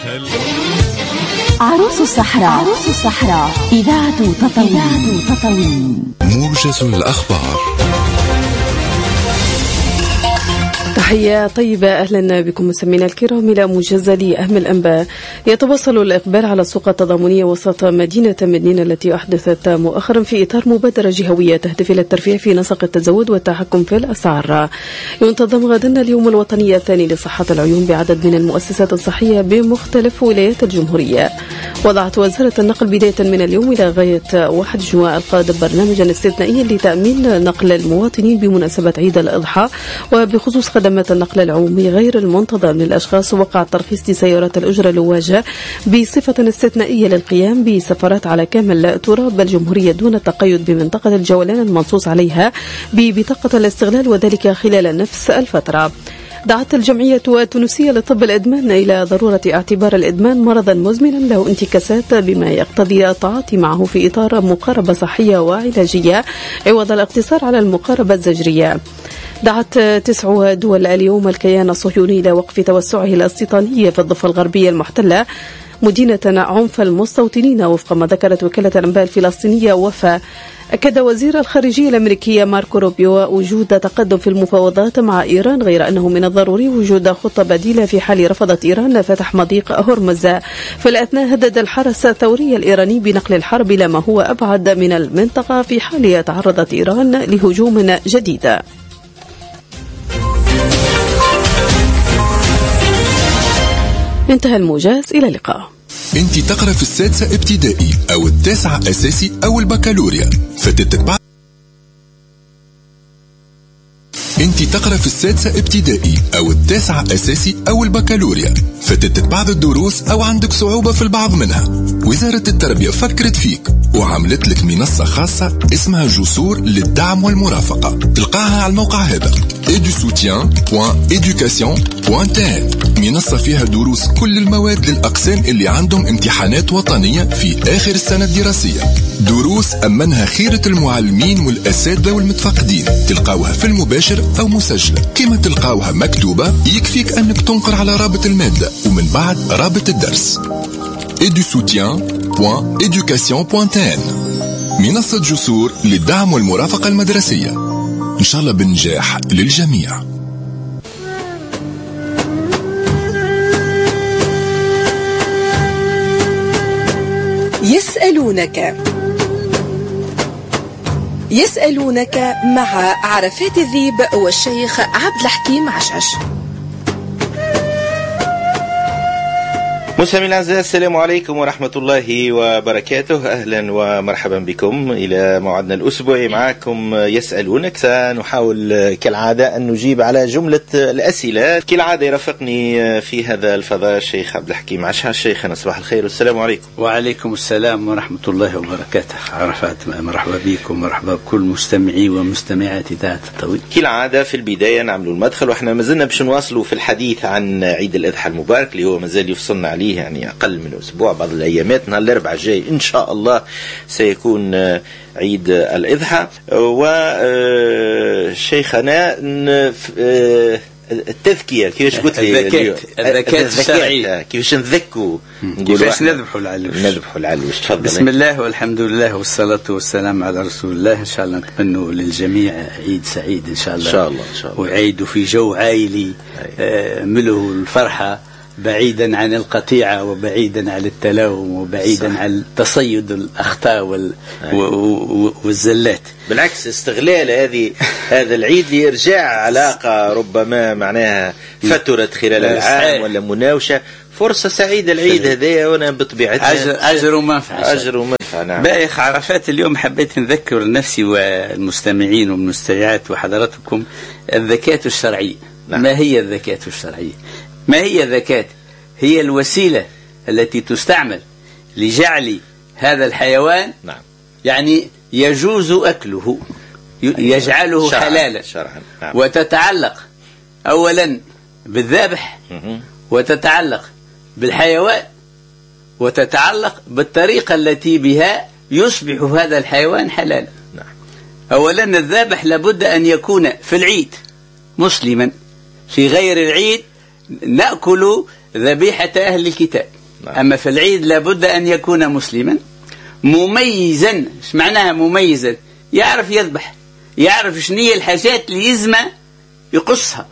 عروس الصحراء إذاعة تطاوين. موجز الأخبار. تحية طيبة، أهلا بكم مستمعينا الكرام إلى موجز لأهم الأنباء. يتواصل الإقبال على السوق التضامنية وسط مدينة التي أحدثت مؤخرا في إطار مبادرة جهوية تهدف إلى الترفيه في نسق التزود والتحكم في الأسعار. ينتظم غدا اليوم الوطني الثاني لصحة العيون بعدد من المؤسسات الصحية بمختلف ولايات الجمهورية. وضعت وزارة النقل بداية من اليوم إلى غاية 1 جوان القادم برنامجا استثنائيا لتأمين نقل المواطنين بمناسبة عيد الأضحى. وبخصوص خدمات النقل العمومي غير المنتظم للأشخاص، وقع الترخيص لسيارات الأجرة الواجهة بصفة استثنائية للقيام بسفرات على كامل تراب الجمهورية دون التقيد بمنطقة الجولان المنصوص عليها ببطاقة الاستغلال، وذلك خلال نفس الفترة. دعت الجمعية التونسية لطب الإدمان إلى ضرورة اعتبار الإدمان مرضا مزمنا له انتكاسات، بما يقتضي التعاطي معه في إطار مقاربة صحية وعلاجية عوض الاقتصار على المقاربة الزجرية. دعت 9 دول اليوم الكيان الصهيوني إلى وقف توسعه الاستيطاني في الضفة الغربية المحتلة مدينة عنف المستوطنين وفق ما ذكرت وكالة الأنباء الفلسطينية وفا. أكد وزير الخارجية الأمريكي ماركو روبيو وجود تقدم في المفاوضات مع إيران، غير أنه من الضروري وجود خطة بديلة في حال رفضت إيران فتح مضيق هرمز. في الأثناء هدد الحرس الثوري الإيراني بنقل الحرب إلى ما هو أبعد من المنطقة في حال تعرضت إيران لهجوم جديد. انتهى الموجز، إلى اللقاء. انت تقرأ في السادسة ابتدائي أو التاسعة أساسي أو البكالوريا فتتبع. انت تقرأ في السادسة ابتدائي أو التاسعة أساسي أو البكالوريا فتتت بعض الدروس أو عندك صعوبة في البعض منها. وزارة التربية فكرت فيك وعملت لك منصة خاصة اسمها جسور للدعم والمرافقة. تلقاها على الموقع هذا edusoutien.education.tn. منصة فيها دروس كل المواد للأقسام اللي عندهم امتحانات وطنية في آخر السنة الدراسية. دروس أمنها خيرة المعلمين والأساتذة والمتفقدين. تلقاوها في المباشر أو مسجلة. كما تلقاوها مكتوبة يكفيك أنك تنقر على رابط المادة ومن بعد رابط الدرس. edusoutien.education.tn. منصة جسور للدعم والمرافقة المدرسية، إن شاء الله بالنجاح للجميع. يسألونك مع عرفات الذيب والشيخ عبد الحكيم عشعش. مستمعينا الأعزاء، السلام عليكم ورحمة الله وبركاته. أهلا ومرحبا بكم إلى موعدنا الأسبوعي معكم يسألونك. سنحاول كالعادة أن نجيب على جملة الأسئلة. كالعادة يرافقني في هذا الفضاء الشيخ عبد الحكيم عشعش. شيخنا صباح الخير والسلام عليكم. وعليكم السلام ورحمة الله وبركاته. عرفات، مرحبا بكم، مرحبا بكل مستمعي ومستمعات إذاعة تطاوين. كالعادة في البداية نعملوا المدخل، وإحنا ما زلنا باش نواصلوا في الحديث عن عيد الأضحى المبارك اللي هو مازال يفصلنا عليه يعني أقل من أسبوع، بعض الأيامات. نهار الأربعاء الجاي إن شاء الله سيكون عيد الأضحى. وشيخنا التذكية كيفاش قلت لي الذكاء الشرعي، كيفاش نذكوا، كيفاش نذبحوا العلوش. تفضل. بسم الله والحمد لله والصلاة والسلام على رسول الله. إن شاء الله نتمنى للجميع عيد سعيد إن شاء الله. إن شاء الله وعيد في جو عائلي ملؤ الفرحة، بعيدا عن القطيعة وبعيدا عن التلاوم وبعيدا عن تصيد الأخطاء والزلات. بالعكس، استغلال هذا العيد لإرجاع علاقة ربما معناها فترت خلال العام ولا مناوشة. فرصة سعيدة العيد هذايا، وانا بطبيعتها أجر ومنفعة. نعم. بايخ عرفات، اليوم حبيت نذكر نفسي والمستمعين والمستمعات وحضراتكم الذكاة الشرعية. نعم. ما هي الذكاة الشرعية؟ ما هي الذكاة؟ هي الوسيلة التي تستعمل لجعل هذا الحيوان، نعم، يعني يجوز أكله، يجعله حلالا شرعا. نعم. وتتعلق أولا بالذابح، وتتعلق بالحيوان، وتتعلق بالطريقة التي بها يصبح هذا الحيوان حلالا. نعم. أولا الذابح لابد أن يكون في العيد مسلما، في غير العيد نأكل ذبيحة أهل الكتاب. أما في العيد لابد أن يكون مسلما مميزا. ايش معناها مميزا؟ يعرف يذبح، يعرف شنية الحاجات اللي يزمى يقصها.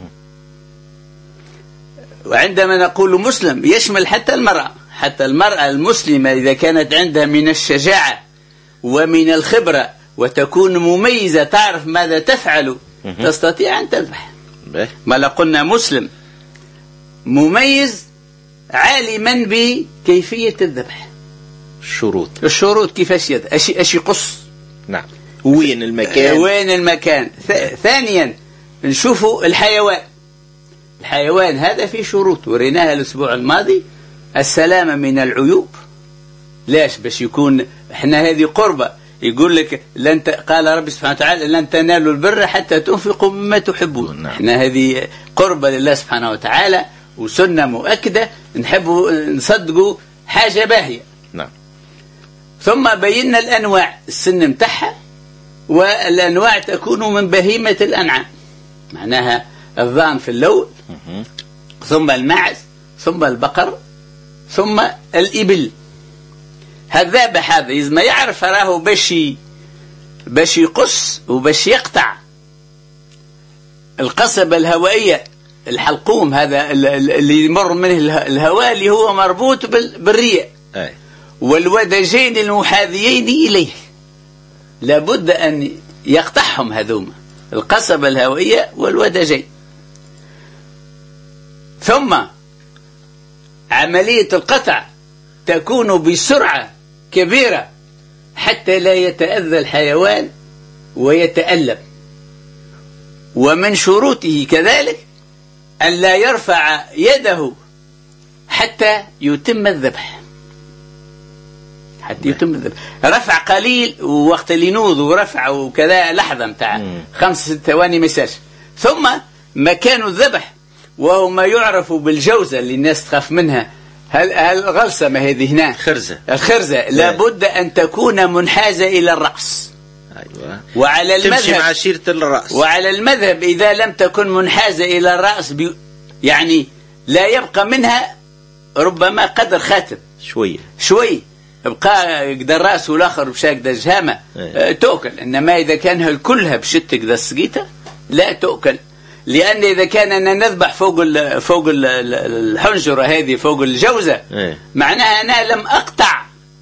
وعندما نقول مسلم يشمل حتى المرأة. حتى المرأة المسلمة إذا كانت عندها من الشجاعة ومن الخبرة وتكون مميزة تعرف ماذا تفعل تستطيع أن تذبح. ما لقلنا مسلم مميز عالما بكيفية الذبح. الشروط كيفاش أشي قص. نعم. وين المكان ثانيا نشوفوا الحيوان هذا في شروط وريناها الأسبوع الماضي. السلامة من العيوب. لاش؟ باش يكون احنا هذه قربة. يقول لك قال رب سبحانه وتعالى لن تنالوا البر حتى تنفقوا مما تحبون. نعم. احنا هذه قربة لله سبحانه وتعالى وسنة مؤكدة نحبوا نصدقوا حاجة باهية. نعم. ثم بينا الأنواع السن متاعها، والأنواع تكون من بهيمة الأنعام، معناها الضان في اللون، ثم الماعز، ثم البقر، ثم الإبل. الذابح هذا إذا ما يعرف راه باش يقص وباش يقطع القصبة الهوائية، الحلقوم هذا اللي يمر منه الهواء اللي هو مربوط بالريق، والودجين المحاذيين إليه لابد أن يقطعهم هذوما، القصبة الهوائية والودجين. ثم عملية القطع تكون بسرعة كبيرة حتى لا يتأذى الحيوان ويتألم. ومن شروطه كذلك أن لا يرفع يده حتى يتم الذبح. رفع قليل ووقت اللي ينوض ورفع وكذا لحظة متاع 5-6 ثواني مساج. ثم مكان الذبح وهو ما يعرف بالجوزة اللي الناس تخاف منها. الغلسة ما هذه هنا الخرزة لابد أن تكون منحازة إلى الرأس. أيوة. وعلى المذهب تمشي مع شيرة الرأس. وعلى المذهب إذا لم تكن منحازة إلى الرأس يعني لا يبقى منها ربما قدر خاتم شوي يبقى قدر الرأس والآخر بشاك دا جهامة تؤكل. إنما إذا كان كلها بشتك دا السقيتة لا تؤكل، لأن إذا كاننا نذبح فوق الحنجرة هذه فوق الجوزة معناها أنا لم أقطع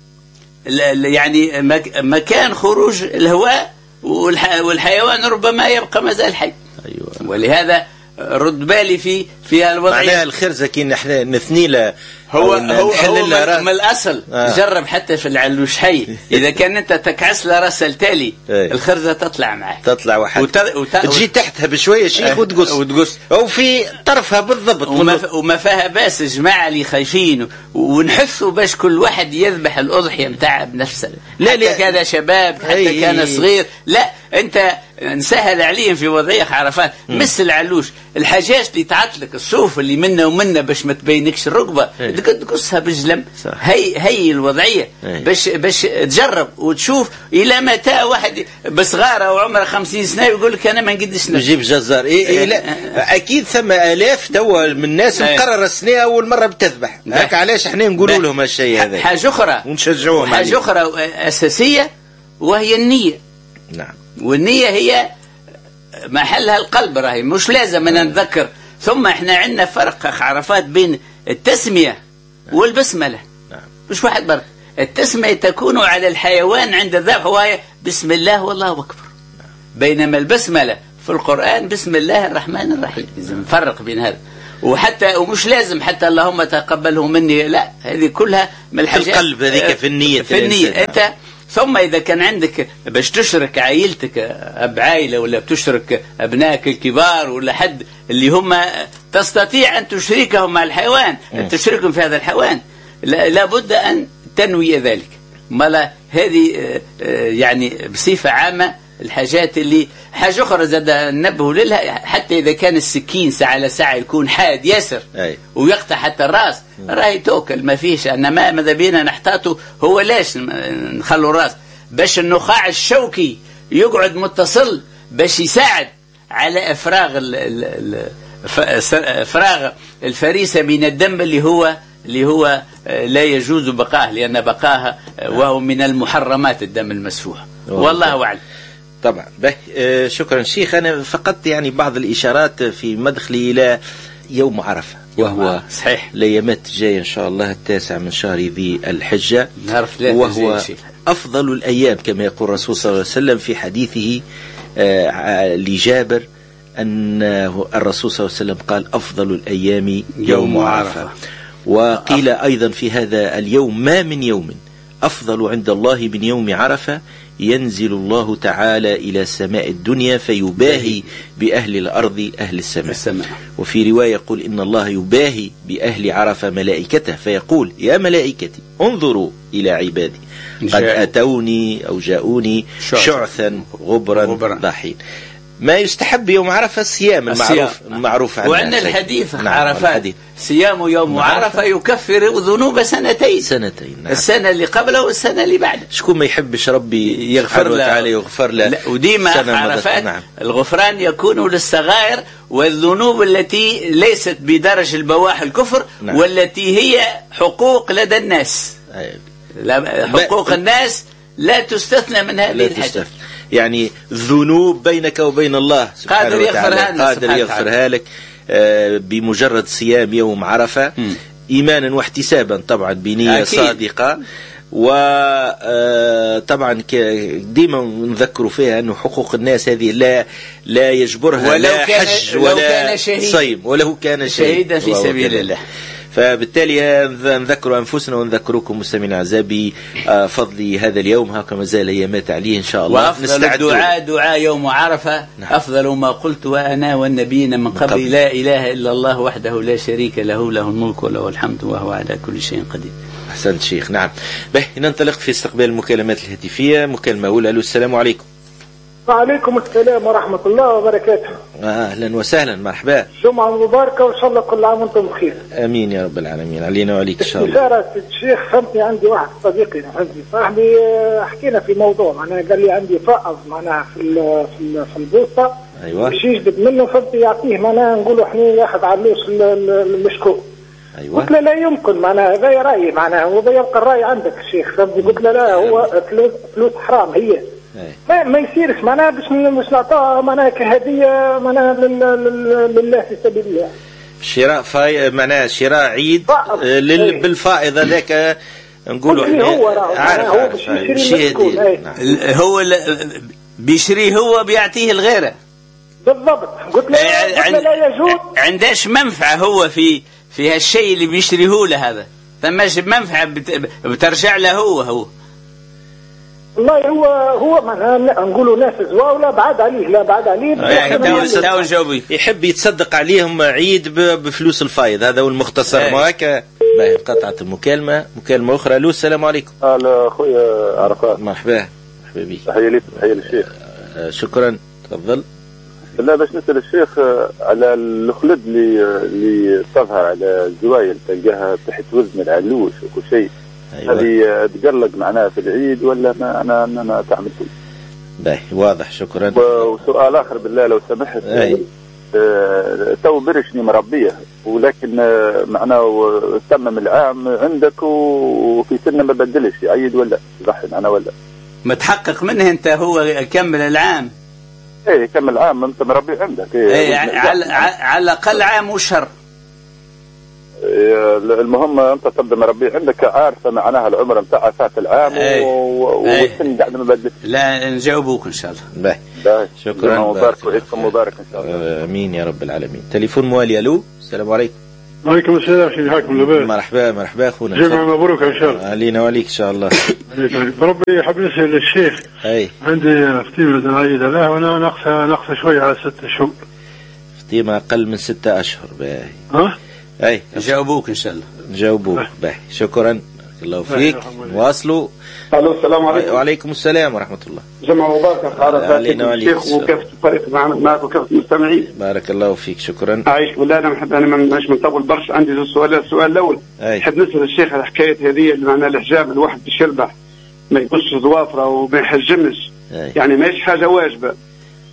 يعني مكان خروج الهواء، والحيوان ربما يبقى مازال حي. أيوة. ولهذا رد بالي في الوضعية. معناها الخرزة كي نحن نثني له هو من الأصل جرب حتى في العلوش حي إذا كان أنت تكعس له رأس التالي الخرزة تطلع معك، تطلع واحد تجي تحتها بشوية شيخ وتقص أو في طرفها بالضبط. وما فيها باس جماعة اللي خايفين ونحثوا باش كل واحد يذبح الأضحية متاعه بنفسه، حتى كان شباب حتى كان صغير. لا أنت نسهل عليهم في وضعية عرفات مس العلوش الحاجات اللي تعطلك الصوف اللي منا ومنا باش ما تبينكش الركبة تقصها بالجلم. هي الوضعية باش تجرب وتشوف إلى متى واحد بصغارة وعمره 50 سنة يقول لك أنا ما نقدش نجيب جزار. لا أكيد ثم آلاف توا من الناس مقرر السنة أول مرة بتذبح. هكا علاش احنا نقولوا لهم هالشيء هذا. حاجة أخرى ونشجعوهم. حاجة أخرى أساسية وهي النية. نعم. والنية هي محلها القلب، راهي مش لازم أن نذكر. ثم احنا عندنا فرق عرفات بين التسمية والبسملة. مش واحد برك. التسمية تكون على الحيوان عند الذبح وهي بسم الله والله أكبر. بينما البسملة في القرآن بسم الله الرحمن الرحيم. لازم نفرق بين هذا. ومش لازم حتى اللهم تقبله مني، لا هذه كلها من الحاجات القلب هذيك في النية. أنت ثم إذا كان عندك باش تشرك عائلتك أب عائلة ولا بتشرك أبنائك الكبار ولا حد اللي هم تستطيع أن تشركهم مع الحيوان، تشركهم في هذا الحيوان، لابد أن تنوي ذلك. ما هذه يعني بصفة عامة الحاجات اللي حاجة أخرى زاد ننبه لها. حتى إذا كان السكين ساعة لساعة يكون حاد ياسر ويقطع حتى الرأس راهي تأكل ما فيش. أنما ماذا بينا نحتاطه هو ليش نخلوا الرأس باش النخاع الشوكي يقعد متصل باش يساعد على إفراغ فراغ الفريسة من الدم اللي هو لا يجوز بقاه، لأن بقاها وهو من المحرمات الدم المسفوح. والله أعلم. طبعا. شكرا شيخ. أنا فقدت يعني بعض الإشارات في مدخلي إلى يوم عرفة، وهو صحيح الأيامات الجاية إن شاء الله 9 من شهر ذي الحجة، وهو أفضل الأيام كما يقول الرسول صلى الله عليه وسلم في حديثه لجابر أن الرسول صلى الله عليه وسلم قال أفضل الأيام يوم عرفة. وقيل أيضا في هذا اليوم ما من يوم أفضل عند الله من يوم عرفة، ينزل الله تعالى إلى سماء الدنيا فيباهي بأهل الأرض أهل السماء. وفي رواية يقول إن الله يباهي بأهل عرفة ملائكته فيقول يا ملائكتي انظروا إلى عبادي قد أتوني أو جاءوني شعثا غبرا ضاحين. ما يستحب يوم عرفة الصيام المعروف عنه. وأن الحديث عرفات صيام يوم عرفة يكفر ذنوب سنتين. نعم. السنة اللي قبله والسنة اللي بعده. شكون ما يحبش ربي يغفر له وديما عرفات. نعم. الغفران يكون للصغائر والذنوب التي ليست بدرج البواح الكفر. نعم. والتي هي حقوق لدى الناس. حقوق الناس لا تستثنى من هذه الحاجة. يعني ذنوب بينك وبين الله سبحانه وتعالى قادر يغفرها لك بمجرد صيام يوم عرفة إيمانا واحتسابا طبعا بنية صادقة. وطبعا ديما نذكروا فيها أنه حقوق الناس هذه لا يجبرها لا حج ولا صيم ولو كان شهيدا في سبيل الله. فبالتالي نذكر أنفسنا ونذكركم مستمعينا الأعزاء بفضل هذا اليوم. هكذا ما زال أيامات عليه إن شاء الله. وأفضل الدعاء دعاء يوم عرفة. نعم. أفضل ما قلت وأنا والنبيين من قبل لا إله إلا الله وحده لا شريك له له الملك وله الحمد وهو على كل شيء قدير. أحسنت شيخ. نعم. ننطلق في استقبال المكالمات الهاتفية. مكالمة أولى. السلام عليكم. وعليكم السلام ورحمة الله وبركاته. أهلا وسهلا مرحبا. جمعة مباركة وإن شاء الله كل عام وأنتم بخير. آمين يا رب العالمين علينا وعليك إن شاء الله. إشارة الشيخ فهمتني عندي واحد صديقي عندي صاحبي حكينا في موضوع معناها قال لي عندي فائض معناها في البوسطة. أيوة. باش يجبد منه فهمت يعطيه معناها نقولوا احنا ياخذ علوش المشكو. أيوة. قلت له لا يمكن معناها هذا رأيي معناها وهذا يبقى الرأي عندك الشيخ فهمت. قلت له لا هو فلوس حرام هي. ما يصيرش معناها مش نعطاها معناها كهدية معناها لله في سبيل الله. شراء معناها شراء عيد بالفائض هذاك نقولوا هو هو بيشريه هو بيعطيه الغيره بالضبط. قلت له لا يجوز. عنداش منفعة هو في هالشيء اللي بيشريه له هذا. ثماش منفعة بترجع له هو والله هو معناها نقولوا ناس زواو لا بعد عليه يحب يتصدق عليهم عيد بفلوس الفايض. هذا هو المختصر. ما هكا قطعت المكالمة. مكالمة أخرى. السلام عليكم. أخويا عرفات. مرحبا بي. تحية للشيخ. شكرا. تفضل. لا باش نسأل الشيخ على الخلد اللي تظهر على الزوايا تلقاها تحت وزن العلوش وكل شيء. أيوة. هذه تقلق معناها في العيد ولا أنا تعمل شيء؟ باهي واضح. شكرا. وسؤال آخر بالله لو سمحت. تو برشني مربية ولكن معناه تمم العام عندك وفي سنة ما بدلش يعيد ولا يضحي معنا ولا متحقق منه أنت هو كمل العام؟ إيه كمل العام أنت مربي عندك. إيه على الأقل عام وشهر. المهم انت تبدا مربي عندك عارفه معناها العمر نتاعها فات العام والسن قاعد ما بدلت. لا نجاوبوك ان شاء الله. باهي. شكرا. مبارك وعيدكم مبارك ان شاء الله. امين يا رب العالمين. تليفون موالي. السلام عليكم. وعليكم السلام. شيخ حاكم لباس. مرحبا اخونا. جمعة مبروك ان شاء الله. علينا وعليك ان شاء الله. ربي حاب نسال الشيخ. عندي فتيمة العيد له وانا ناقصه شويه على 6 شهور. فتيمة اقل من 6 اشهر. باهي. نجاوبوك ان شاء الله. نجاوبوك. باهي. شكرا. الله فيك. نواصلوا. السلام عليكم. وعليكم السلام ورحمة الله. جمعة مباركة على الشيخ وكافة الفريق معك وكافة المستمعين. بارك الله فيك. شكرا. عايش ولا أنا مش منطول برشا. عندي السؤال الأول نحب نسأل الشيخ على حكاية هذه اللي معناها الحجاب الواحد بيشربح ما يقصش ضوافره وما يحجمش يعني ماهيش حاجة واجبة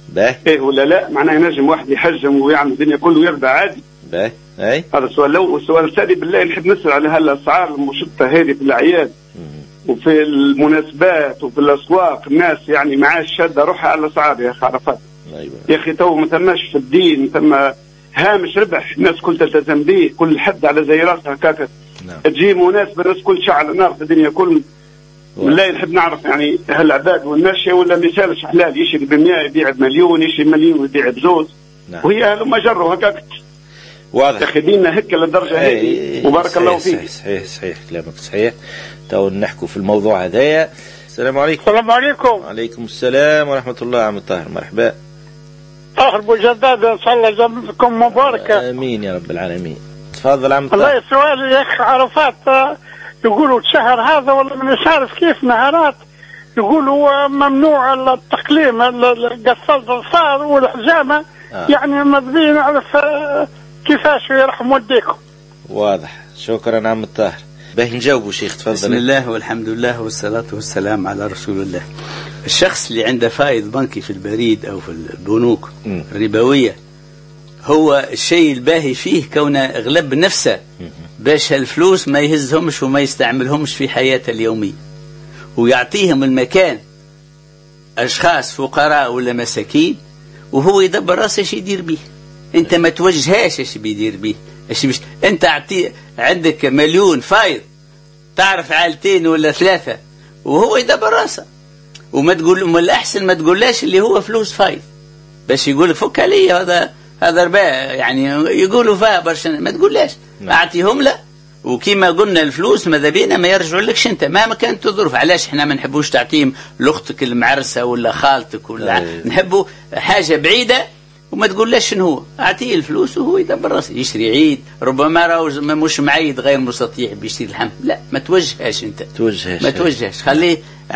ايه ولا لا؟ معناه ينجم واحد يحجم ويعمل الدنيا كله ويرضى عادي. اي هذا السؤال الاول. والسؤال الثاني بالله نحب نسال على هالاسعار المشطه هذه في الاعياد وفي المناسبات وفي الاسواق، الناس يعني معاش شاده روحها على الاسعار يا اخي عرفات. ايوه يا اخي تو ما ثماش في الدين، ثم هامش ربح الناس كل تلتزم به، كل حد على زي راسها هكاك. تجي مناسبه الناس كل شعر نار في الدنيا كل. بالله نحب نعرف يعني هل العباد والمشي ولا مثالش حلال، يشري ب100 يبيع ب1,000,000، يشري ب1,000,000 ويبيع ب2. وهي هلما جروا هكاك. واضح. يا اخي ديننا هيك للدرجه هذه. وبارك الله فيك. صحيح كلامك صحيح. تو نحكوا في الموضوع هذايا. السلام عليكم. السلام عليكم. وعليكم السلام ورحمه الله. عم الطاهر مرحبا. طاهر بوجداد ان شاء الله جنبكم مباركه. امين يا رب العالمين. تفضل عم الطاهر. الله السؤال يا اخي عرفات، يقولوا الشهر هذا ولا مش عارف كيف نهارات يقولوا ممنوع التقليم قص الظفار والحجامه. يعني ماذا نعرف كيفاش يرحم والديكم. واضح. شكرا عم الطاهر. باهي نجاوبوا شيخ تفضل. بسم الله والحمد لله والصلاة والسلام على رسول الله. الشخص اللي عنده فائض بنكي في البريد أو في البنوك الربوية، هو الشيء الباهي فيه كونه أغلب نفسه باش هالفلوس ما يهزهمش وما يستعملهمش في حياته اليومية، ويعطيهم المكان أشخاص فقراء ولا مساكين، وهو يدبر راسه ايش يدير به. انت ما توجهاش ايش بيدير به، ايش مش انت عندك 1,000,000 فايض، تعرف عائلتين ولا 3 وهو يدبر راسه، وما تقول من الاحسن ما تقوللاش اللي هو فلوس فايض باش يقول فك علي هذا ربا، يعني يقولوا فيها برشا، ما تقوللاش اعطيهم له. وكما قلنا الفلوس ماذا بينا ما يرجعوا لكش انت ما كانت الظروف. علاش احنا ما نحبوش تعطيهم لاختك المعرسه ولا خالتك ولا نحبوا حاجه بعيده وما تقولش شنو هو، اعطيه الفلوس وهو يدبر راسه، يشري عيد، ربما راهو مش معيد غير مستطيع بيشتري اللحم، لا ما توجهاش انت، ما توجهش، خليه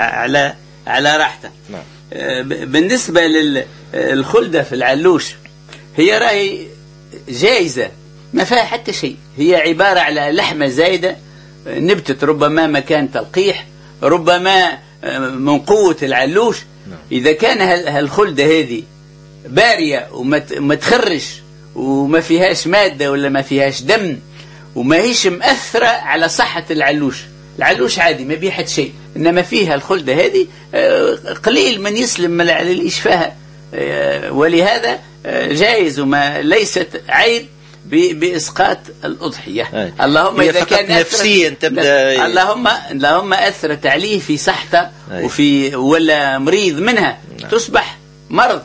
على راحته. بالنسبه للخلده في العلوش، هي راهي جائزه ما فيها حتى شيء، هي عباره على لحمه زايده نبتت ربما مكان تلقيح، ربما من قوه العلوش. اذا كان هالخلده هذه بارية وما تخرج وما فيهاش مادة ولا ما فيهاش دم وما هيش مأثرة على صحة العلوش عادي ما بيحد شيء، إنما فيها الخلدة هذه قليل من يسلم على الإشفاء، ولهذا جائز وما ليست عيب بإسقاط الأضحية. اللهم إذا كان نفسيا تبدأ اللهم أثرت عليه في صحته ولا مريض منها تصبح مرض،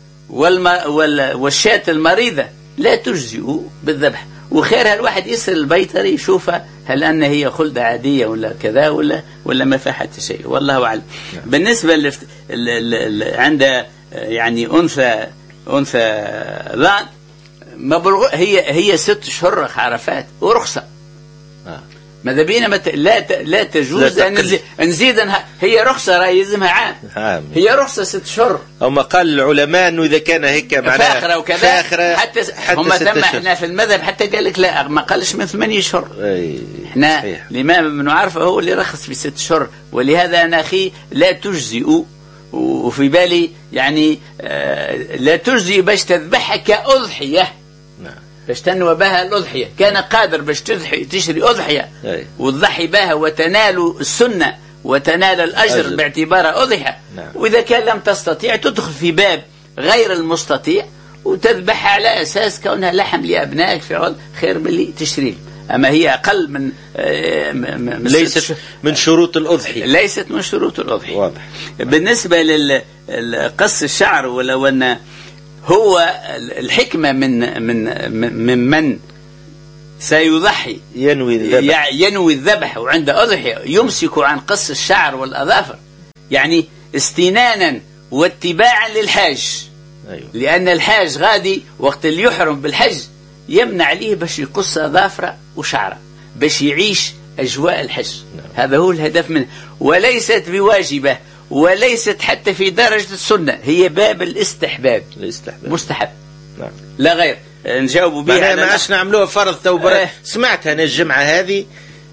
والشاة المريضة لا تجزئ بالذبح، وخيرها الواحد يسأل البيطري يشوفها هل أن هي خلدة عادية ولا كذا ولا ما فيها حتى شيء، والله أعلم. بالنسبة عند يعني أنثى ضان هي 6 أشهر عرفات ورخصة، ماذا بينا لا تجوز أن نزيدها، هي رخصة راه يلزمها عام. هي رخصة 6 أشهر. هم قال العلماء انه اذا كان هيك معناها فاخره وكذا حتى هم تم احنا في المذهب حتى قال لك لا ما قالش من 8 أشهر. احنا صحيح. الامام ابن عرفه هو اللي رخص في 6 أشهر، ولهذا انا اخي لا تجزئ، وفي بالي يعني لا تجزئ باش تذبحها كأضحية باش تنوى بها الأضحية، كان قادر باش تشري أضحية وتضحي بها وتنال السنة وتنال الأجر باعتبارها أضحية. وإذا كان لم تستطيع تدخل في باب غير المستطيع وتذبحها على أساس كونها لحم لأبنائك في عوض خير من اللي تشريه. أما هي أقل من ليست من شروط الأضحية، ليست من شروط الأضحية. واضح. بالنسبة لقص الشعر، ولو أن هو الحكمة من سيضحي ينوي الذبح وعند أضحية يمسك عن قص الشعر والأظافر، يعني استنانا واتباعا للحاج. لأن الحاج غادي وقت اللي يحرم بالحج يمنع عليه باش يقص أظافره وشعره باش يعيش أجواء الحج. هذا هو الهدف منه، وليست بواجبة وليست حتى في درجة السنة، هي باب الاستحباب. مستحب لا غير. نجاوبوا بها ما عادش نعملوها فرض. سمعت أنا الجمعة هذه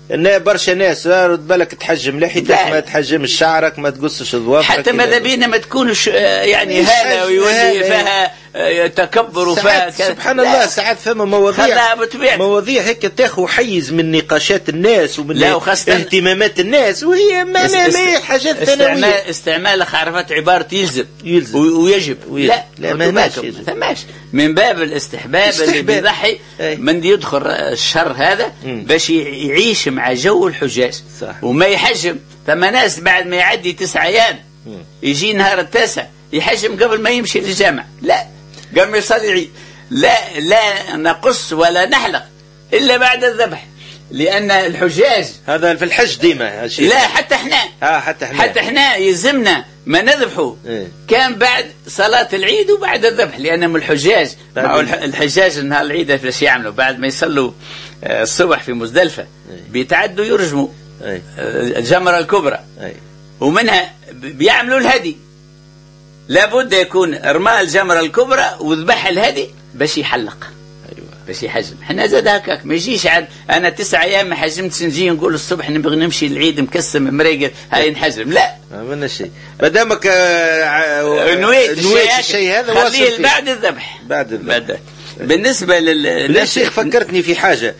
برشا ناس رد بالك تحجم لحيتك ما تحجمش شعرك ما تقصش ضوافرك حتى ماذا بينا ما تكونش يعني هذا ويولي فيها تكبر وفيها سبحان الله. ساعات فما مواضيع هيك تاخذ حيز من نقاشات الناس ومن اهتمامات الناس وهي ما حاجات ثانويه. استعمال عرفت عباره يلزم ويجب لا ما ثماش من باب الاستحباب اللي بيضحي من يدخل الشر هذا باش يعيش مع جو الحجاج وما يحجم. ثم ناس بعد ما يعدي 9 أيام يجي نهار التاسع يحجم قبل ما يمشي للجامع، لا قبل ما يصلي العيد، لا نقص ولا نحلق إلا بعد الذبح، لأن الحجاج هذا في الحج ديما لا حتى احنا يلزمنا ما نذبحه كان بعد صلاة العيد وبعد الذبح، لأنهم الحجاج الحجاج نهار العيد فاش يعملوا بعد ما يصلوا الصبح في مزدلفة بيتعدوا يرجموا الجمرة الكبرى ومنها بيعملوا الهدي، لابد يكون رمى الجمرة الكبرى وذبح الهدي باش يحلق باش يحجم. حنا زاد هكاك ما يجيش عاد انا 9 أيام ما حجمتش نجي نقول الصبح نبغي نمشي العيد مكسم مريقل هاي نحجم، لا ما عملنا شيء ما دامك نويت الشيء هذا خليه بعد الذبح بعد. بالنسبه للشيخ فكرتني في حاجه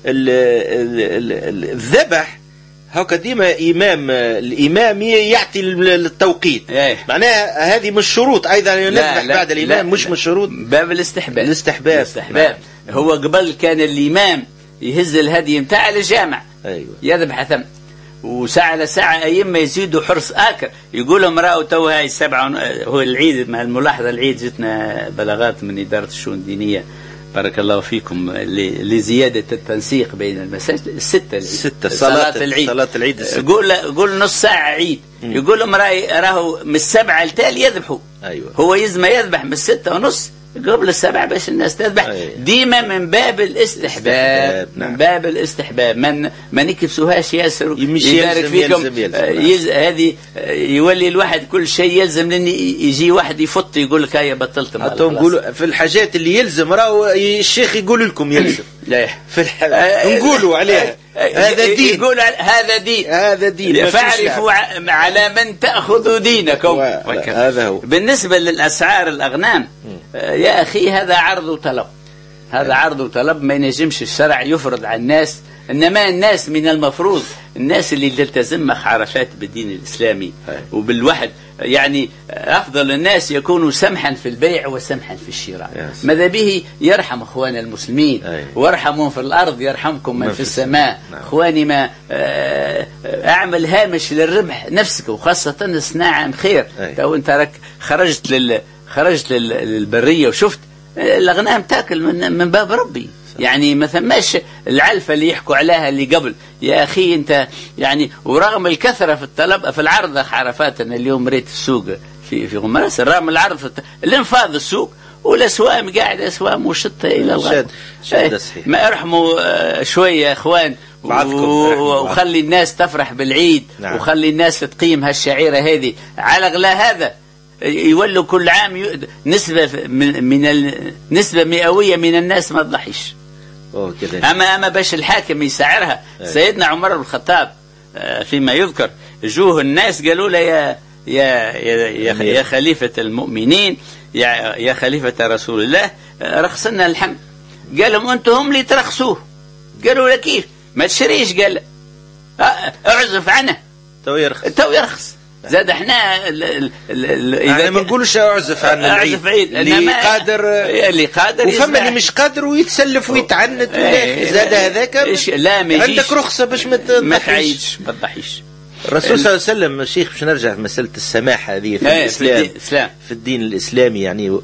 الذبح هكا ديما الإمام يعطي التوقيت معناها هذه مش شروط أيضا يذبح بعد الإمام مش من شروط باب الاستحباب. هو قبل كان الإمام يهز الهدي متاع للجامع يذبح ثم وساعة لساعة أيما يزيدوا حرص آكر يقولوا امرأة تو هاي 7 هو العيد مع الملاحظة العيد جتنا بلاغات من إدارة الشؤون الدينية بارك الله فيكم لزيادة التنسيق بين المساجد 6 صلاة العيد قول نص ساعة عيد يقول لهم راهو من 7 لتالي يذبحوا هو يزم يذبح من 6:30 قبل 7 باش الناس تذبح ديما من باب الاستحباب من باب الاستحباب ما نكبسوهاش ياسر يبارك فيكم هذه يولي الواحد كل شيء يلزم لأن يجي واحد يفط يقول لك هيا بطلت نقولوا في الحاجات اللي يلزم راهو الشيخ يقول لكم يلزم نقولوا عليها هذا دين يقول هذا دين فاعرفوا على من تأخذ دينكم هذا هو. بالنسبة للأسعار الأغنام يا أخي هذا عرض وطلب عرض وطلب ما ينجمش الشرع يفرض على الناس، إنما الناس من المفروض الناس اللي تلتزم عرفات بالدين الإسلامي وبالوحد يعني أفضل الناس يكونوا سمحا في البيع وسمحا في الشراء ماذا به يرحم أخوان المسلمين وارحموا في الأرض يرحمكم من في السماء. أخواني ما أعمل هامش للربح نفسك وخاصة الصناعة خير. لو أنت خرجت للبرية وشفت الأغنام تاكل من باب ربي يعني ما ثماش العلفة اللي يحكوا عليها اللي قبل يا أخي أنت يعني. ورغم الكثرة في الطلب في العرض عرفات أنا اليوم ريت السوق في غمرس رغم العرض في الانفاض السوق والأسوام قاعد أسوام وشطة إلى الغد ما ارحموا شوية يا إخوان وخلي الناس تفرح بالعيد وخلي الناس تقيم هالشعيرة هذه على غلا هذا يولوا كل عام نسبة نسبة مئوية من الناس ما تضحيش. أما باش الحاكم يسعرها سيدنا عمر بن الخطاب فيما يذكر جوه الناس قالوا له يا خليفة المؤمنين يا خليفة رسول الله رخصنا الحمل. قالهم أنتم هم اللي ترخصوه. قالوا له كيف ما تشريش؟ قال اعزف عنه تو يرخص. زاد احنا يعني ما نقولش اعزف عن العيد اللي قادر وفما اللي مش قادر ويتسلف ويتعنت زاد هذاك عندك رخصه باش ما تعيدش ما تضحيش. الرسول صلى الله عليه وسلم الشيخ باش نرجع مسألة السماحة هذه في الإسلام في الدين الإسلامي يعني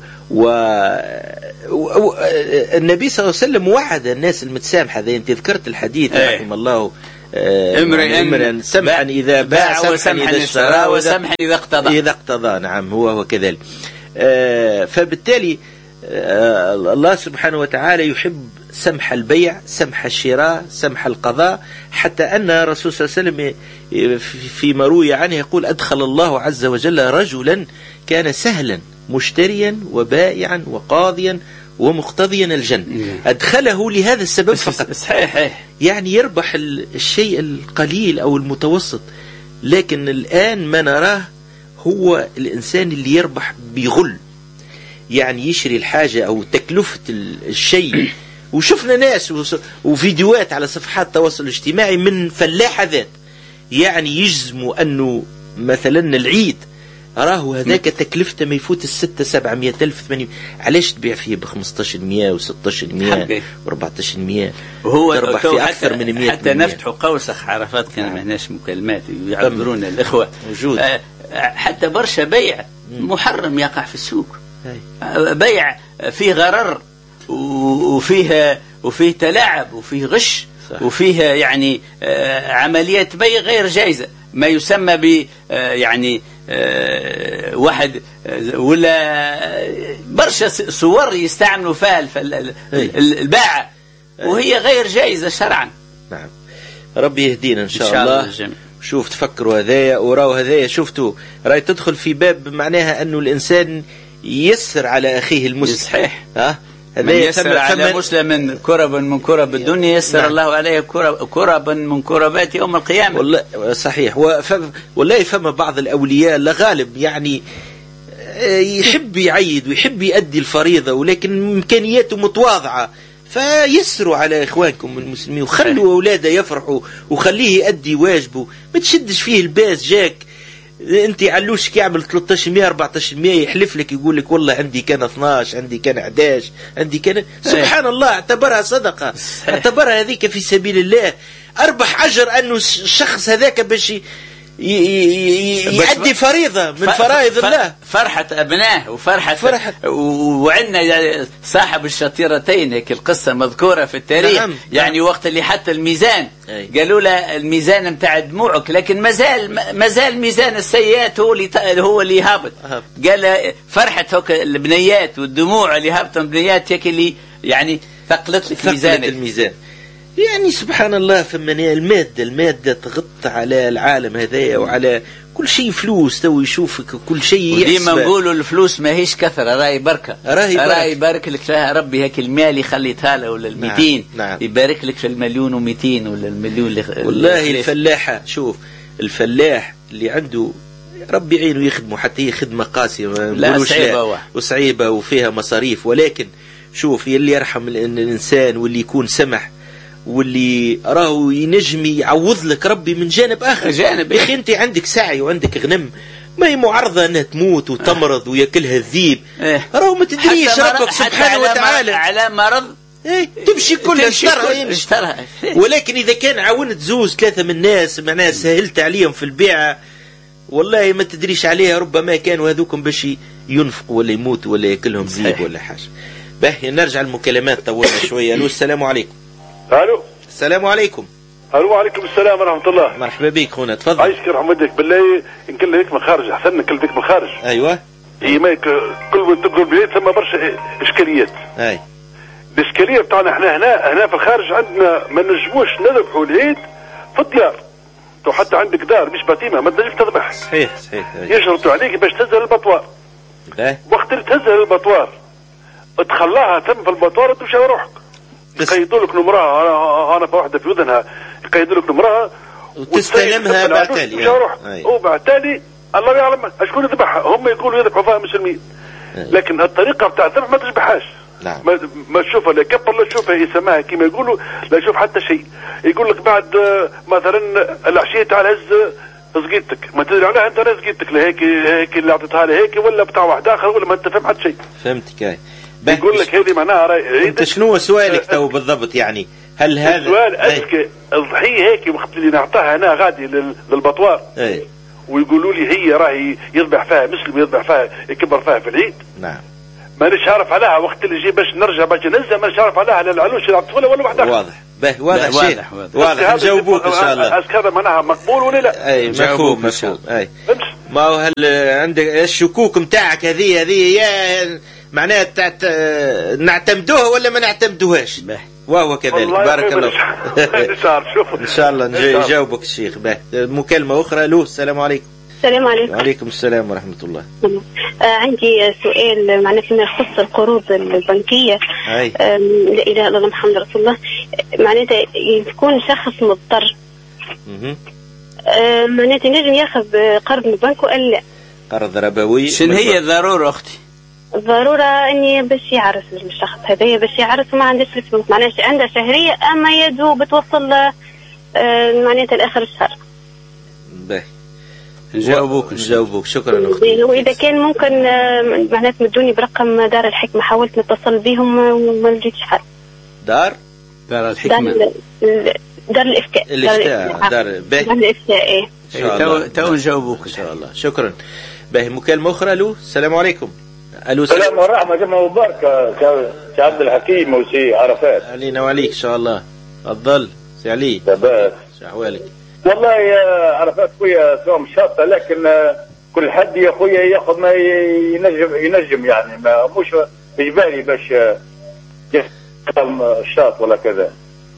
النبي صلى الله عليه وسلم وعد الناس المتسامحة. هذا أنت ذكرت الحديث رحم الله امرئ سمحا إذا باع وسمحا إذا اشترى وسمحا إذا اقتضى. نعم هو كذلك. فبالتالي الله سبحانه وتعالى يحب سمح البيع سمح الشراء سمح القضاء، حتى أن الرسول صلى الله عليه وسلم فيما روي عنه يقول أدخل الله عز وجل رجلا كان سهلا مشتريا وبائعا وقاضيا ومقتضيا الجنة، أدخله لهذا السبب فقط. صحيح. يعني يربح الشيء القليل أو المتوسط. لكن الآن ما نراه هو الإنسان اللي يربح بغل، يعني يشري الحاجة أو تكلفة الشيء. وشفنا ناس وفيديوهات على صفحات التواصل الاجتماعي من فلاحة ذات، يعني يجزموا أنه مثلا العيد راهو هذاك تكلفته ما يفوت 600-700 ألف 800. علاش تبيع فيه ب 1500 و1600 و1400 وهو تربح فيه أكثر من 100. حتى نفتح قوسخ عرفات كان ما هناش مكالمات يعبرون الإخوة موجود. حتى برشا بيع محرم يقع في السوق، بيع فيه غرر وفيه تلاعب وفيه غش، وفيه يعني عمليات بيع غير جائزة، ما يسمى ب يعني واحد ولا برشا صور يستعملوا فيها الباعة وهي غير جائزة شرعا. نعم، ربي يهدينا إن شاء الله. شوف تفكروا هذايا وراو هذايا، شفتوا راي تدخل في باب معناها أنه الإنسان يسر على أخيه المسلم. صحيح. من يسر على مسلم كربا من كرب الدنيا يسر الله عليه كربا من كربات يوم القيامة. والله صحيح. والله فما بعض الأولياء لغالب يعني يحب يعيد ويحب يؤدي الفريضة، ولكن إمكانياته متواضعة، فيسروا على إخوانكم المسلمين وخلوا أولاده يفرحوا وخليه يؤدي واجبه، ما تشدش فيه الباس. جاك انت علوش يعمل 1300 1400 يحلف لك يقول لك والله عندي كان 12 عندي كان 11 عندي كان سبحان الله، اعتبرها صدقة، اعتبرها هذيك في سبيل الله، اربح اجر انه الشخص هذاك باش يؤدي فريضة من فرائض الله. فرحة أبناه وفرحة وعندنا صاحب الشطيرتين هيك القصة مذكورة في التاريخ. نعم. يعني وقت اللي حتى الميزان قالوا له الميزان متاع دموعك، لكن مازال ميزان السيئات هو اللي هابط. قال فرحة هوك البنيات والدموع اللي هابط البنيات هيك اللي يعني ثقلت لك الميزان. يعني سبحان الله، فمن المادة تغطى على العالم هذايا وعلى كل شيء. فلوس تو يشوفك كل شيء يحسب. وديما نقولوا الفلوس ماهيش كثرة، راهي بركة، راهي يبارك لك فيها ربي. هيك المال اللي خليتها له ولا ال200 نعم. يبارك لك في 1,200,000 ولا المليون والله الفلاحة، شوف الفلاح اللي عنده ربي يعينه يخدمه، حتى هي خدمة قاسية وصعيبة وفيها مصاريف، ولكن شوف يلي يرحم الإنسان واللي يكون سمح واللي راهو ينجم يعوض لك ربي من جانب آخر. يا أخي أنت عندك سعي وعندك غنم، ما هي معرضة أنها تموت وتمرض ويأكلها الذيب. راهو ما تدريش ربك سبحانه وتعالى على مرض تمشي كل اشترها. ولكن إذا كان عاونت زوز 3 من الناس معناها سهلت عليهم في البيعة، والله ما تدريش عليها، ربما كانوا هذوكم باش ينفقوا ولا يموتوا ولا يأكلهم ذيب ولا حاجة. باهي نرجع المكالمات طولنا شوية. ألو السلام عليكم. الو السلام عليكم. الو وعليكم السلام ورحمه الله. مرحبا بك خونا، تفضل. عايشك يرحم والديك. بالله نكل هيك من الخارج احسن، نكل هيك من الخارج. ايوه ما كل تبقوا البلاد ثم برشا اشكاليات. اي الاشكاليه بتاعنا احنا هنا في الخارج عندنا ما نجموش نذبحوا العيد في الديار. تو حتى عندك دار مش باتيمه ما تنجمش تذبح. صحيح. يشرطوا عليك باش تهزها للبطوار. وقت اللي تهزها للبطوار تخلاها تم في البطوار تمشي روحك. يقيدوا لك نمرها، انا في واحده في وذنها يقيدوا لك نمرها وتستلمها بعتالي وبعتالي الله يعلم شكون يذبحها. هم يقولوا يذبحوا فيها مسلمين، لكن الطريقه بتاع الذبح ما تذبحهاش. نعم. ما تشوفها لا كبر لا تشوفها يسماها كما يقولوا لا تشوف حتى شيء. يقول لك بعد مثلا العشيه تاع الهز سقيتك ما تدري عليها انت، سقيتك هيك اللي اعطيتها لها هيك ولا بتاع واحد اخر ولا ما انت فاهم حتى شيء. فهمتك. يقول لك هذه معناها انت شنو سؤالك تو بالضبط؟ يعني هل هذا السؤال اسك الضحيه هيك وقت اللي نعطاها انا غادي للبطوار ويقولوا لي هي راهي يذبح فيها مسلم يذبح فيها يكبر فيها في العيد. نعم. مانيش عارف عليها وقت اللي يجي باش نرجع باش ننزل مانيش عارف عليها لا العلوش لا الطفوله ولا واحد اخر. واضح نجاوبوك ان شاء الله. اسك هذا معناها مقبول ولا لا؟ اي مفهوم. اي ما هو هل عندك الشكوك نتاعك هذه يا معناها نعتمدوها ولا ما نعتمدوهاش؟ وهو كذلك. بارك الله ان شاء الله نجاوبك الشيخ. مكالمة أخرى. له السلام عليكم. السلام عليكم. وعليكم السلام ورحمة الله. عندي سؤال معناته ما يخص القروض البنكية. لا إله إلا الله محمد رسول الله. معناته يكون شخص مضطر معناته نجم ياخذ قرض من البنك ولا لا؟ قرض ربوي. شنو هي الضرورة أختي؟ الضرورة اني باش يعرس الشخص هذايا باش يعرس وما عندهش الفلوس معناها عندها شهرية اما يدو بتوصل معناتها لاخر الشهر. باهي نجاوبوك شكرا اختي. واذا كان ممكن معناتها تمدوني برقم دار الحكمة حاولت نتصل بهم وما لقيتش حل. دار الحكمة دار الإفتاء دار الإفتاء تو نجاوبوك ان شاء الله. شكرا. باهي مكالمة أخرى. ألو السلام عليكم. ألو السلام ورحمة الله وبركاته. سي عبد الحكيم وسي عرفات. علينا وعليك إن شاء الله. تفضل سي علي. تبارك. شو أحوالك؟ والله يا عرفات خويا صوم شاطة لكن كل حد يا خويا ياخذ ما ينجم يعني ما مش إجباري باش يفهم الشاط ولا كذا.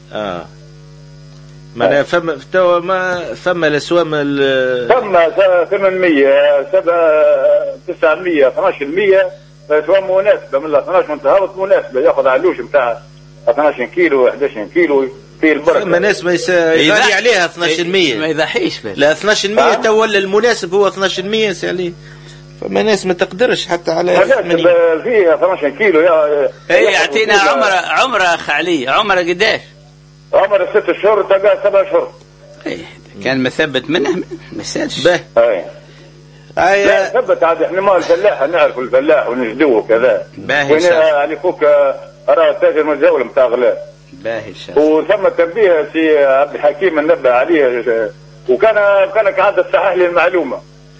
ما فما الاسوام فما 800 900 12% اسوام مناسبه من 12 متهابط مناسبه ياخذ علوش نتاع 12 كيلو 11 كيلو في البركه. فما ناس ما يغالي عليها 12% ما يضحيش لا 12% تو المناسب هو 12% سي علي. فما ناس ما تقدرش حتى على فيها 12 كيلو يعطينا عمره اخ علي. عمره قداش؟ عمر 6 شهور تلقى 7 شهور. كان مثبت منه ما يسالش. باهي لا ثبت عاد احنا ما الفلاح نعرف الفلاح ونجدوه وكذا. باهي يعني فوق راه تاجر متزاول نتاع غلاء. باهي وثم تنبيه سي عبد الحكيم نبه عليه وكان كعادة صحح لي المعلومه.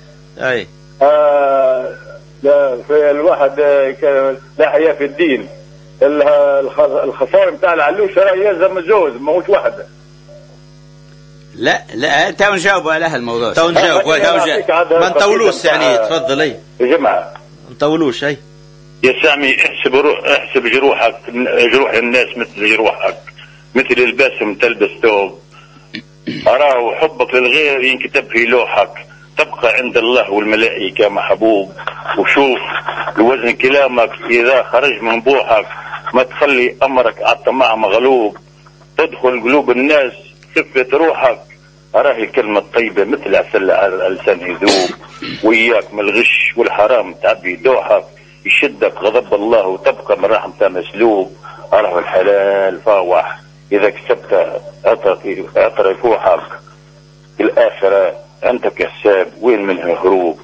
في الواحد لا حياة في الدين. الخسائر نتاع العلوش راه يلزم الزوج ماهوش وحده. لا تو نجاوبوا على هالموضوع. تو نجاوب ما نطولوش يعني. تفضل. يا جماعه نطولوش. يا سامي احسب جروحك جروح الناس مثل جروحك مثل الباسم تلبس ثوب أراه حبك للغير ينكتب في لوحك تبقى عند الله والملائكة محبوب. وشوف وزن كلامك إذا خرج من بوحك ما تخلي أمرك على الطمع مغلوب. تدخل قلوب الناس خفة روحك أراه الكلمة الطيبة مثل عسل على اللسان يذوب. وإياك من الغش والحرام تعبي دوحك يشدك غضب الله وتبقى من رحمته مسلوب. أراه الحلال فاوح إذا كسبت أطري فوحك في الآخرة عندك حساب وين منها هروب.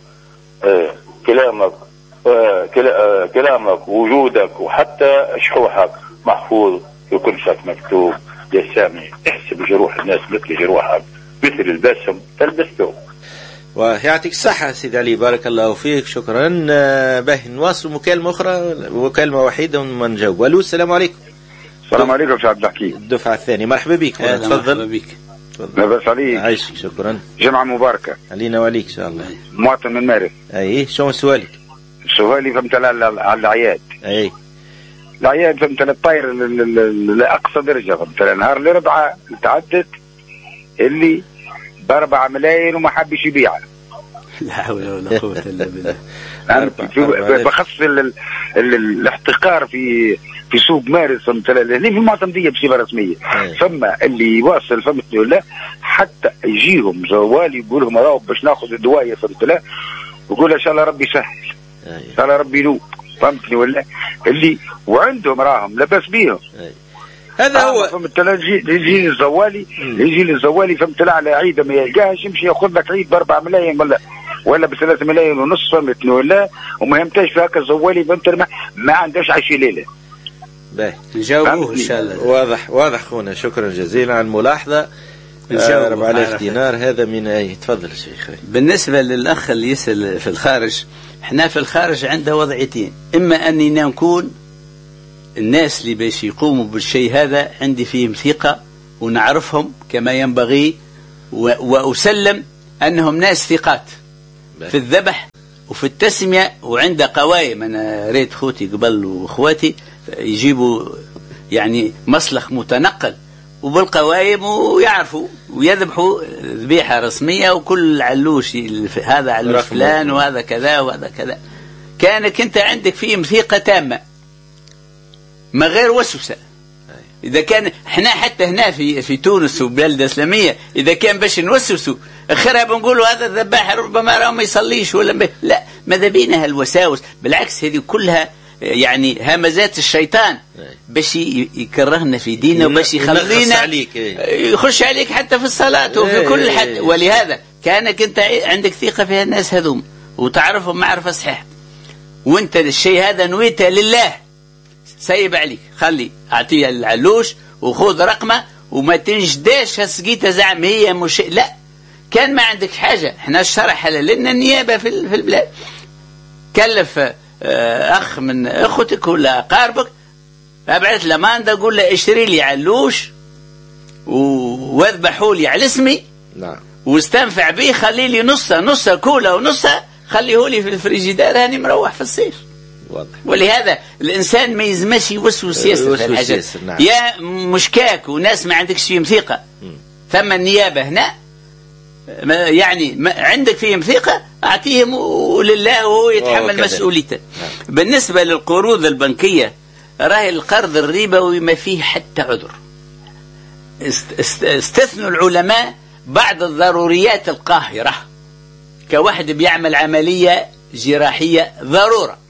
كلامك وجودك وحتى شحوحك محفوظ في كل شيء مكتوب. يا سامي احسب جروح الناس مثل جروحك مثل الباسم تلبس ثوب. ويعطيك الصحة سيدي علي بارك الله فيك. شكرا. باهي نواصل مكالمة أخرى مكالمة وحيدة وما نجاوب. ألو السلام عليكم. السلام عليكم سي عبد الحكيم. الدفعة الثانية مرحبا بك. تفضل. مرحبا بك. لاباس عليك؟ عايشك شكرا. جمعة مباركة علينا وعليك إن شاء الله. مواطن من مارس. شو سؤالك؟ سؤالي فهمت على الأعياد. الأعياد فهمت الطاير لأقصى درجة فهمت نهار الأربعاء تعدت اللي ب4 ملايين وما حبش يبيعها. لا حول ولا قوة إلا بالله. بخص الاحتكار في سوق مارس فهمت اللي في المعتمدية بصفة رسمية. فما اللي يواصل فهمتني ولا حتى يجيهم زوالي يقول لهم راهو باش ناخذ الدواية فهمت لا يقول ان شاء الله ربي يسهل ان شاء الله ربي ينوب فهمتني ولا اللي وعندهم راهم لاباس بيهم. هذا هو فهمت يجي الزوالي فهمت لا على عيد ما يلقاهش يمشي ياخذ لك عيد ب4 ملايين ولا ب3 ملايين ونص فهمتني ولا وما يمتاش في هكا الزوالي فهمت ما عندهاش عيش ليله. باهي نجاوبوه ان شاء الله. واضح خونا. شكرا جزيلا على الملاحظة. 4000 دينار هذا من أي. تفضل شيخ. بالنسبة للأخ اللي يسأل في الخارج احنا في الخارج عنده وضعيتين. إما أننا نكون الناس اللي باش يقوموا بالشيء هذا عندي فيهم ثقة ونعرفهم كما ينبغي وأسلم أنهم ناس ثقات في الذبح وفي التسمية وعنده قوائم. أنا ريت خوتي قبل وإخواتي يجيبوا يعني مسلخ متنقل وبالقوايم ويعرفوا ويذبحوا ذبيحة رسمية، وكل علوش هذا علوش فلان وهذا كذا وهذا كذا. كانك انت عندك فيه ثقة تامة ما غير وسوسة. إذا كان احنا حتى هنا في تونس وبلاد إسلامية إذا كان باش نوسوسوا آخرها بنقولوا هذا الذباح ربما راه ما يصليش ولا لا، ماذا بينها الوساوس؟ بالعكس هذه كلها يعني همزات الشيطان باش يكرهنا في ديننا وباش يخلينا يخش عليك حتى في الصلاة وفي كل حد. ولهذا كانك انت عندك ثقة في الناس هذوم وتعرفهم معرفة صحيحة، وانت الشيء هذا نويته لله سيب عليك، خلي اعطيه العلوش وخذ رقمه وما تنجداش هسقيته زعم هي مش لا. كان ما عندك حاجة احنا الشرح لنا النيابة في البلاد، كلف اخ من اخوتك ولا اقاربك ابعث له ماندا قول له اشتري لي علوش واذبحوا لي على اسمي واستنفع به، خلي لي نصه كولا ونصه خليه لي في الفريجيدار هاني مروح في الصيف. واضح. ولهذا الانسان ما يزمش يوسوس ياسر في الحاجات. يا مشكاك وناس ما عندكش فيهم ثقه ثم النيابه هنا يعني عندك فيهم ثقه اعطيهم ولله وهو يتحمل مسؤوليته. بالنسبه للقروض البنكيه راهي القرض الربوي ما فيه حتى عذر. استثنوا العلماء بعض الضروريات القاهره، كواحد بيعمل عمليه جراحيه ضروره،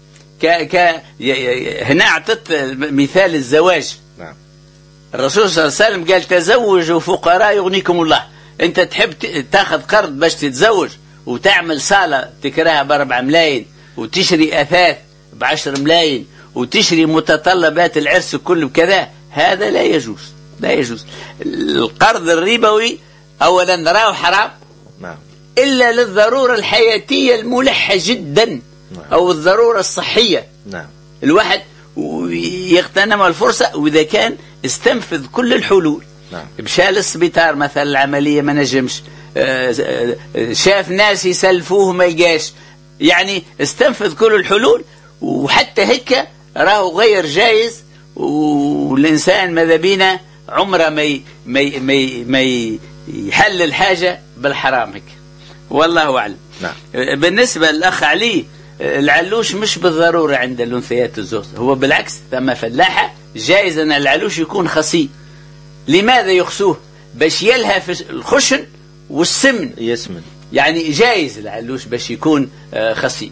هنا اعطت مثال الزواج. نعم. الرسول صلى الله عليه وسلم قال تزوجوا فقراء يغنيكم الله. انت تحب تاخذ قرض باش تتزوج وتعمل صالة تكراها ب4 ملايين وتشري اثاث ب10 ملايين وتشري متطلبات العرس كله بكذا، هذا لا يجوز. لا يجوز. القرض الربوي اولا راه حرام. نعم. الا للضرورة الحياتية الملحة جدا أو الضرورة الصحية. نعم. الواحد يغتنم الفرصة وإذا كان استنفذ كل الحلول. نعم. مشى للسبيطار مثلا العملية ما نجمش، شاف ناس يسلفوه ما يجاش، يعني استنفذ كل الحلول. وحتى هيك راهو غير جايز، والإنسان ماذا بينا عمره ما يحل الحاجة بالحرام هيك. والله أعلم. نعم. بالنسبة للأخ علي، العلوش مش بالضرورة عند الأنثيات الزوج، هو بالعكس ثم فلاحة جائز أن العلوش يكون خصي. لماذا يخصوه؟ باش يلهى في الخشن والسمن يسمن، يعني جائز العلوش باش يكون خصي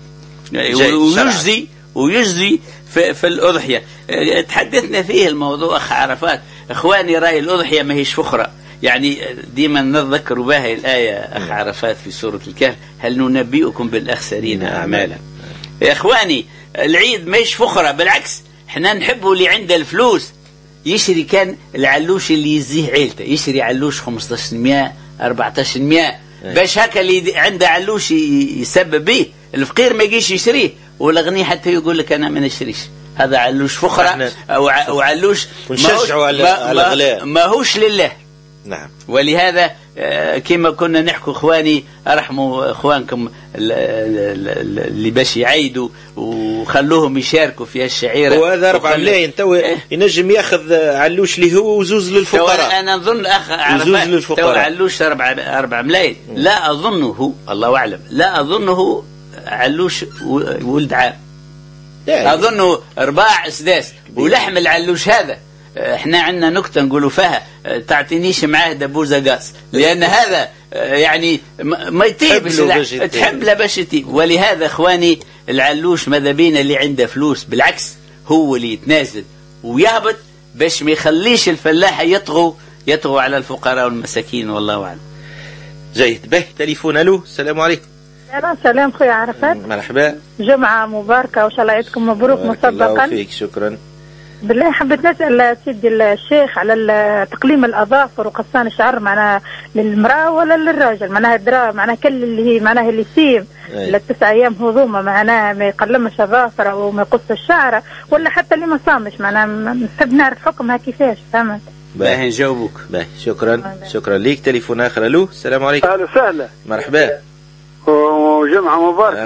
ويجزي في الأضحية. تحدثنا فيه الموضوع أخ عرفات. إخواني رأي الأضحية ما هيش فخرة، يعني ديما نذكر بها الآية أخ عرفات في سورة الكهف هل ننبئكم بالأخسرين أعمالا. يا إخواني العيد ماهيش فخرة، بالعكس احنا نحبه اللي عنده الفلوس يشري. كان العلوش اللي يزيه عيلته يشري علوش 1500 1400 باش هكا اللي عنده علوش يسبب به. الفقير ما يجيش يشريه، والغني حتى يقول لك أنا ما نشريش، هذا علوش فخرة أو علوش ما هوش لله. نعم. ولهذا كما كنا نحكوا اخواني ارحموا اخوانكم اللي باش يعيدوا وخلوهم يشاركوا في الشعيره. وهذا 4 ملايين تو ينجم ياخذ علوش اللي هو وزوز للفقراء. انا نظن الاخ عرفات تو علوش 4 ملايين لا اظنه، الله اعلم، لا اظنه علوش ولد عام، اظنه 4 اسداس. ولحم العلوش هذا احنا عندنا نكتة نقولوا فيها تعطينيش معاه دبوزة قاس، لأن هذا يعني ما يطيب تحب لا باش يطيب. ولهذا اخواني العلوش ماذا بينا اللي عنده فلوس بالعكس هو اللي يتنازل ويهبط باش ما يخليش الفلاحة يطغوا على الفقراء والمساكين. والله أعلم. جيد. به تليفون. الو السلام عليكم. سلام خويا عرفات. مرحبا. جمعة مباركة وإن شاء الله عيدكم مبروك مسبقا. الله فيك. شكرا. بالله حبيت نسأل سيدي الشيخ على تقليم الأظافر وقصان الشعر معناها للمرأة ولا للراجل؟ معناها الدراء معناها كل اللي هي معناها اللي يسيم ل9 أيام هضومة معناها ما يقلمش أظافره وما يقص الشعر، ولا حتى اللي ما صامش معناها نحب نعرف حكمها كيفاش. فهمت؟ باهي نجاوبك. باهي شكرا. شكرا ليك. تليفون آخر. ألو السلام عليكم. أهلا وسهلا. مرحبا وجمعة مباركة.